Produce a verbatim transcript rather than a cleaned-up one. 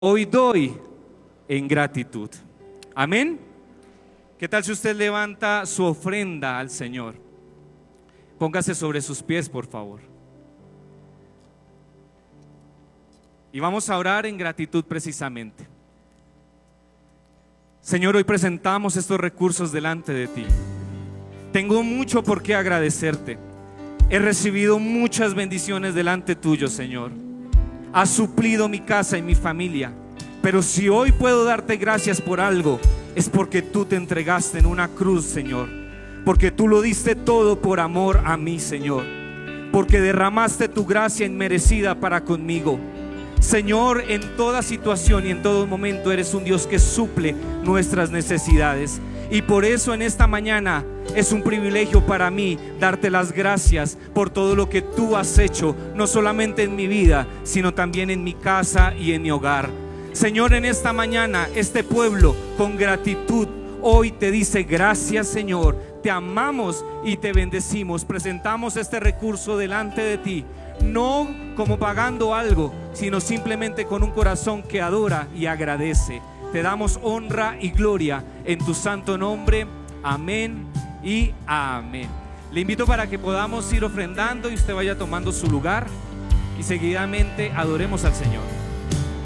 Hoy doy en gratitud. Amén. ¿Qué tal si usted levanta su ofrenda al Señor? Póngase sobre sus pies, por favor. Y vamos a orar en gratitud precisamente. Señor, hoy presentamos estos recursos delante de ti. Tengo mucho por qué agradecerte. He recibido muchas bendiciones delante tuyo, Señor. Has suplido mi casa y mi familia. Pero si hoy puedo darte gracias por algo, es porque tú te entregaste en una cruz, Señor. Porque tú lo diste todo por amor a mí, Señor. Porque derramaste tu gracia inmerecida para conmigo. Señor, en toda situación y en todo momento eres un Dios que suple nuestras necesidades. Y por eso en esta mañana es un privilegio para mí darte las gracias por todo lo que tú has hecho, no solamente en mi vida, sino también en mi casa y en mi hogar. Señor, en esta mañana este pueblo con gratitud hoy te dice gracias, Señor. Te amamos y te bendecimos. Presentamos este recurso delante de ti, no como pagando algo, sino simplemente con un corazón que adora y agradece. Te damos honra y gloria en tu santo nombre. Amén y amén. Le invito para que podamos ir ofrendando y usted vaya tomando su lugar y seguidamente adoremos al Señor.